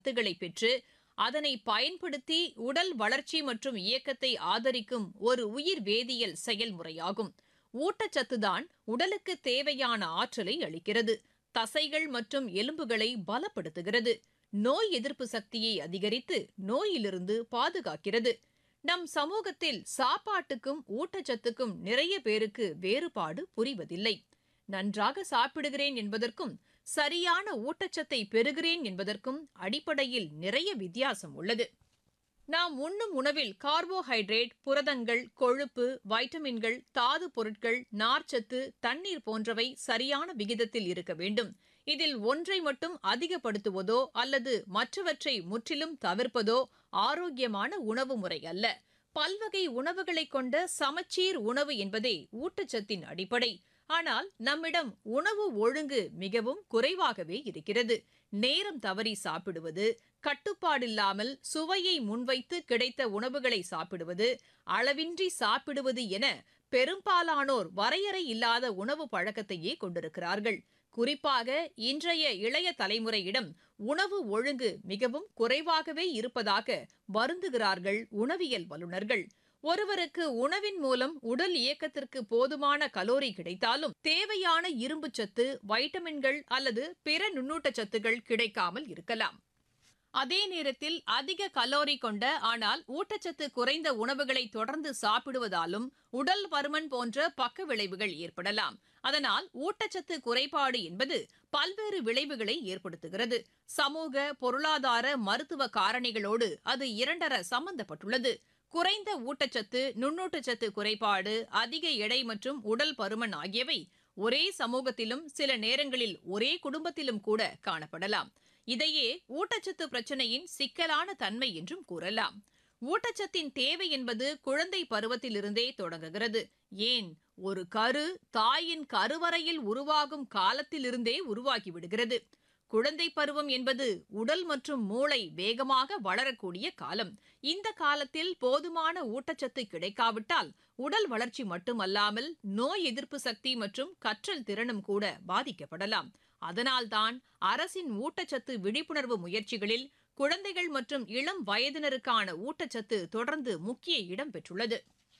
சத்துக்களை பெற்று அதனை பயன்படுத்தி உடல் வளர்ச்சி மற்றும் இயக்கத்தை ஆதரிக்கும் ஒரு உயிர் வேதியியல் செயல்முறையாகும். ஊட்டச்சத்துதான் உடலுக்கு தேவையான ஆற்றலை அளிக்கிறது, தசைகள் மற்றும் எலும்புகளை பலப்படுத்துகிறது, நோய் எதிர்ப்பு சக்தியை அதிகரித்து நோயிலிருந்து பாதுகாக்கிறது. நம் சமூகத்தில் சாப்பாட்டுக்கும் ஊட்டச்சத்துக்கும் நிறைய பேருக்கு வேறுபாடு புரிவதில்லை. நன்றாக சாப்பிடுகிறேன் என்பதற்கும் சரியான ஊட்டச்சத்தை பெறுகிறேன் என்பதற்கும் அடிப்படையில் நிறைய வித்தியாசம் உள்ளது. நாம் உண்ணும் உணவில் கார்போஹைட்ரேட், புரதங்கள், கொழுப்பு, வைட்டமின்கள், தாது பொருட்கள், நார்ச்சத்து, தண்ணீர் போன்றவை சரியான விகிதத்தில் இருக்க வேண்டும். இதில் ஒன்றை மட்டும் அதிகப்படுத்துவதோ அல்லது மற்றவற்றை முற்றிலும் தவிர்ப்பதோ ஆரோக்கியமான உணவு முறை அல்ல. பல்வகை உணவுகளை கொண்ட சமச்சீர் உணவு என்பதே ஊட்டச்சத்தின் அடிப்படை. ஆனால் நம்மிடம் உணவு ஒழுங்கு மிகவும் குறைவாகவே இருக்கிறது. நேரம் தவறி சாப்பிடுவது, கட்டுப்பாடில்லாமல் சுவையை முன்வைத்து கிடைத்த உணவுகளை சாப்பிடுவது, அளவின்றி சாப்பிடுவது என பெரும்பாலானோர் வரையறை இல்லாத உணவு பழக்கத்தையே கொண்டிருக்கிறார்கள். குறிப்பாக இன்றைய இளைய தலைமுறையிடம் உணவு ஒழுங்கு மிகவும் குறைவாகவே இருப்பதாக வருந்துகிறார்கள் உணவியல் வல்லுநர்கள். ஒருவருக்கு உணவின் மூலம் உடல் இயக்கத்திற்கு போதுமான கலோரி கிடைத்தாலும் தேவையான இரும்புச்சத்து, வைட்டமின்கள் அல்லது பிற நுண்ணூட்டச்சத்துகள் கிடைக்காமல் இருக்கலாம். அதே நேரத்தில் அதிக கலோரி கொண்ட ஆனால் ஊட்டச்சத்து குறைந்த உணவுகளை தொடர்ந்து சாப்பிடுவதாலும் உடல் பருமன் போன்ற பக்க விளைவுகள் ஏற்படலாம். அதனால் ஊட்டச்சத்து குறைபாடு என்பது பல்வேறு விளைவுகளை ஏற்படுத்துகிறது. சமூக, பொருளாதார, மருத்துவ காரணிகளோடு அது இரண்டர சம்பந்தப்பட்டுள்ளது. குறைந்த ஊட்டச்சத்து, நுண்ணூட்டச்சத்து குறைபாடு, அதிக எடை மற்றும் உடல் பருமன் ஆகியவை ஒரே சமூகத்திலும் சில நேரங்களில் ஒரே குடும்பத்திலும் கூட காணப்படலாம். இதையே ஊட்டச்சத்து பிரச்சனையின் சிக்கலான தன்மை என்றும் கூறலாம். ஊட்டச்சத்தின் தேவை என்பது குழந்தை பருவத்திலிருந்தே தொடங்குகிறது. ஏன், ஒரு கரு தாயின் கருவறையில் உருவாகும் காலத்திலிருந்தே உருவாகிவிடுகிறது. குழந்தை பருவம் என்பது உடல் மற்றும் மூளை வேகமாக வளரக்கூடிய காலம். இந்த காலத்தில் போதுமான ஊட்டச்சத்து கிடைக்காவிட்டால் உடல் வளர்ச்சி மட்டுமல்லாமல் நோய் எதிர்ப்பு சக்தி மற்றும் கற்றல் திறனும் கூட பாதிக்கப்படலாம். அதனால்தான் அரசின் ஊட்டச்சத்து விழிப்புணர்வு முயற்சிகளில் குழந்தைகள் மற்றும் இளம் வயதினருக்கான ஊட்டச்சத்து தொடர்ந்து முக்கிய இடம் பெற்றுள்ளது.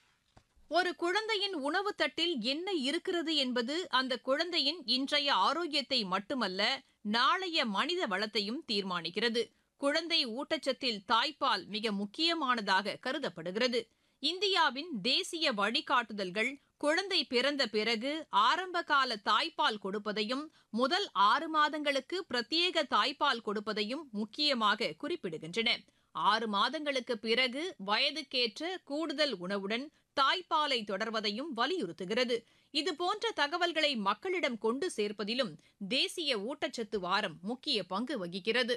ஒரு குழந்தையின் உணவு தட்டில் என்ன இருக்கிறது என்பது அந்த குழந்தையின் இன்றைய ஆரோக்கியத்தை மட்டுமல்ல, நாளைய மனித வளத்தையும் தீர்மானிக்கிறது. குழந்தை ஊட்டச்சத்தில் தாய்ப்பால் மிக முக்கியமானதாக கருதப்படுகிறது. இந்தியாவின் தேசிய வழிகாட்டுதல்கள் குழந்தை பிறந்த பிறகு ஆரம்பகால தாய்ப்பால் கொடுப்பதையும் முதல் 6 மாதங்களுக்கு பிரத்யேக தாய்ப்பால் கொடுப்பதையும் முக்கியமாக குறிப்பிடுகின்றன. 6 மாதங்களுக்கு பிறகு வயதுக்கேற்ற கூடுதல் உணவுடன் தாய்ப்பாலை தொடர்வதையும் வலியுறுத்துகிறது. இதுபோன்ற தகவல்களை மக்களிடம் கொண்டு சேர்ப்பதிலும் தேசிய ஊட்டச்சத்து வாரம் முக்கிய பங்கு வகிக்கிறது.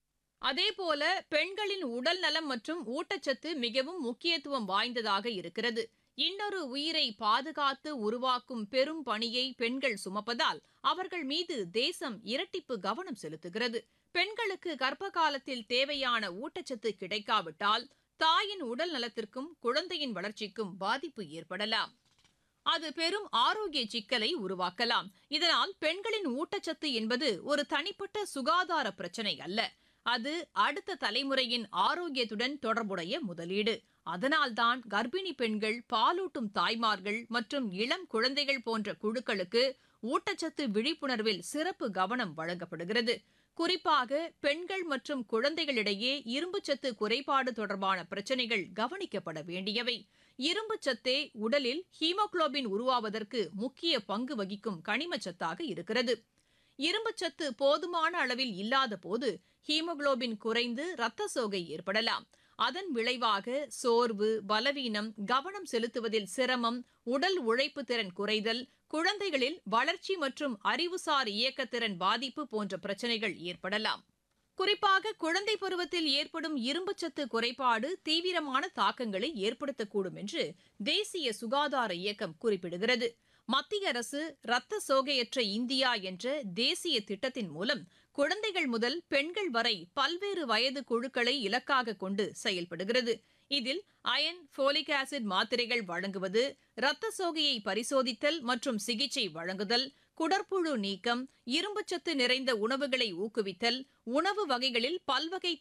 அதேபோல பெண்களின் உடல் நலம் மற்றும் ஊட்டச்சத்து மிகவும் முக்கியத்துவம் வாய்ந்ததாக இருக்கிறது. இன்னொரு உயிரை பாதுகாத்து உருவாக்கும் பெரும் பணியை பெண்கள் சுமப்பதால் அவர்கள் மீது தேசம் இரட்டிப்பு கவனம் செலுத்துகிறது. பெண்களுக்கு கர்ப்ப காலத்தில் தேவையான ஊட்டச்சத்து கிடைக்காவிட்டால் தாயின் உடல் நலத்திற்கும் குழந்தையின் வளர்ச்சிக்கும் பாதிப்பு ஏற்படலாம். அது பெரும் ஆரோக்கிய சிக்கலை உருவாக்கலாம். இதனால் பெண்களின் ஊட்டச்சத்து என்பது ஒரு தனிப்பட்ட சுகாதார பிரச்சனை அல்ல, அது அடுத்த தலைமுறையின் ஆரோக்கியத்துடன் தொடர்புடைய முதலீடு. அதனால்தான் கர்ப்பிணி பெண்கள், பாலூட்டும் தாய்மார்கள் மற்றும் இளம் குழந்தைகள் போன்ற குழுக்களுக்கு ஊட்டச்சத்து விழிப்புணர்வில் சிறப்பு கவனம் வழங்கப்படுகிறது. குறிப்பாக பெண்கள் மற்றும் குழந்தைகளிடையே இரும்புச்சத்து குறைபாடு தொடர்பான பிரச்சனைகள் கவனிக்கப்பட வேண்டியவை. இரும்புச்சத்தே உடலில் ஹீமோகுளோபின் உருவாவதற்கு முக்கிய பங்கு வகிக்கும் கனிமச்சத்தாக இருக்கிறது. இரும்புச்சத்து போதுமான அளவில் இல்லாத போது ஹீமோகுளோபின் குறைந்து இரத்த சோகை ஏற்படலாம். அதன் விளைவாக சோர்வு, பலவீனம், கவனம் செலுத்துவதில் சிரமம், உடல் உழைப்பு திறன் குறைதல், குழந்தைகளில் வளர்ச்சி மற்றும் அறிவுசார் இயக்கத்திறன் பாதிப்பு போன்ற பிரச்சனைகள் ஏற்படலாம். குறிப்பாக குழந்தை பருவத்தில் ஏற்படும் இரும்புச்சத்து குறைபாடு தீவிரமான தாக்கங்களை ஏற்படுத்தக்கூடும் என்று தேசிய சுகாதார இயக்கம் குறிப்பிடுகிறது. மத்திய அரசு இரத்த சோகையற்ற இந்தியா என்ற தேசிய திட்டத்தின் மூலம் குழந்தைகள் முதல் பெண்கள் வரை பல்வேறு வயது குழுக்களை இலக்காக கொண்டு செயல்படுகிறது. இதில் அயன், ஃபோலிக் ஆசிட் மாத்திரைகள் வழங்குவது, இரத்த சோகையை பரிசோதித்தல் மற்றும் சிகிச்சை வழங்குதல், குடற்புழு நீக்கம், இரும்புச்சத்து நிறைந்த உணவுகளை ஊக்குவித்தல், உணவு வகைகளில் பல்வகை